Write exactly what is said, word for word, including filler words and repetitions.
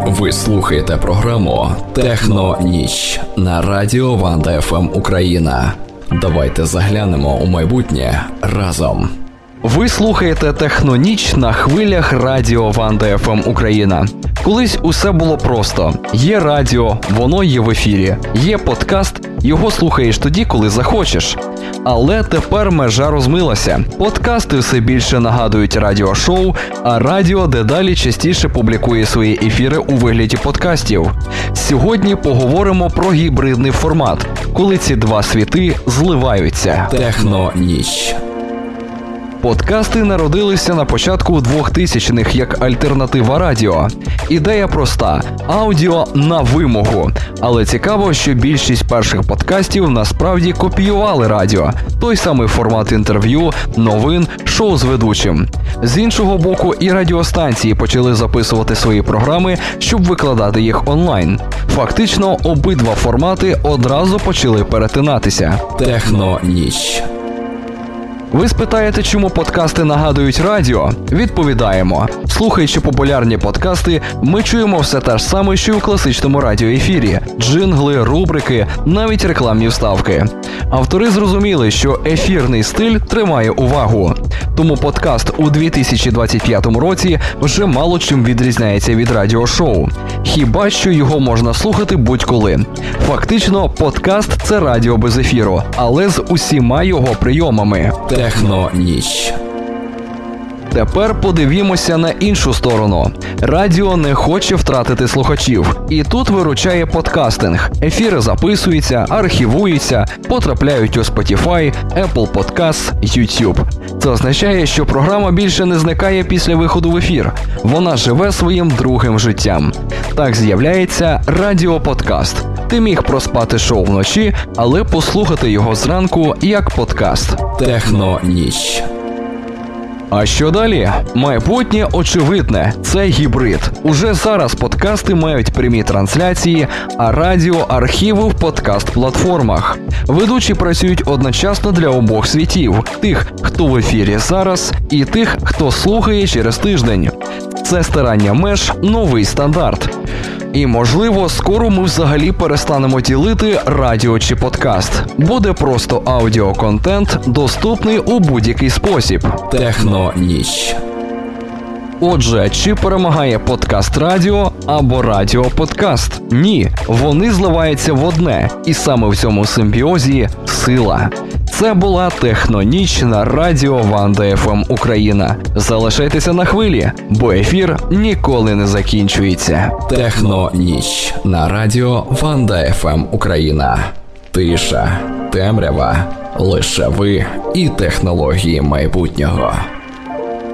Ви слухаєте програму «Техноніч» на радіо Ванда еф ем Україна. Давайте заглянемо у майбутнє разом. Ви слухаєте «Техноніч» на хвилях радіо Ванда еф ем Україна. Колись усе було просто. Є радіо, воно є в ефірі. Є подкаст, його слухаєш тоді, коли захочеш. Але тепер межа розмилася. Подкасти все більше нагадують радіошоу, а радіо дедалі частіше публікує свої ефіри у вигляді подкастів. Сьогодні поговоримо про гібридний формат, коли ці два світи зливаються. «Техноніч». Подкасти народилися на початку двохтисячних як альтернатива радіо. Ідея проста – аудіо на вимогу. Але цікаво, що більшість перших подкастів насправді копіювали радіо. Той самий формат інтерв'ю, новин, шоу з ведучим. З іншого боку, і радіостанції почали записувати свої програми, щоб викладати їх онлайн. Фактично, обидва формати одразу почали перетинатися. «Техноніч». Ви спитаєте, чому подкасти нагадують радіо? Відповідаємо. Слухаючи популярні подкасти, ми чуємо все те ж саме, що й у класичному радіоефірі. Джингли, рубрики, навіть рекламні вставки. Автори зрозуміли, що ефірний стиль тримає увагу. Тому подкаст у дві тисячі двадцять п'ятому році вже мало чим відрізняється від радіошоу. Хіба що його можна слухати будь-коли. Фактично, подкаст – це радіо без ефіру, але з усіма його прийомами. «Техноніч». Тепер подивімося на іншу сторону. Радіо не хоче втратити слухачів. І тут виручає подкастинг. Ефіри записуються, архівуються, потрапляють у Spotify, Apple Podcasts, YouTube. Це означає, що програма більше не зникає після виходу в ефір. Вона живе своїм другим життям. Так з'являється радіоподкаст. Ти міг проспати шоу вночі, але послухати його зранку як подкаст. «Техноніч». А що далі? Майбутнє очевидне – це гібрид. Уже зараз подкасти мають прямі трансляції, а радіо – архіви в подкаст-платформах. Ведучі працюють одночасно для обох світів – тих, хто в ефірі зараз, і тих, хто слухає через тиждень. Це стирання меж – новий стандарт. І, можливо, скоро ми взагалі перестанемо ділити радіо чи подкаст. Буде просто аудіоконтент, доступний у будь-який спосіб. «Техноніч». Отже, чи перемагає подкаст-радіо або радіо-подкаст? Ні, вони зливаються в одне, і саме в цьому симбіозі – сила. Це була «Техноніч» на радіо Ванда еф ем Україна. Залишайтеся на хвилі, бо ефір ніколи не закінчується. «Техноніч» на радіо Ванда еф ем Україна. Тиша, темрява, лише ви і технології майбутнього.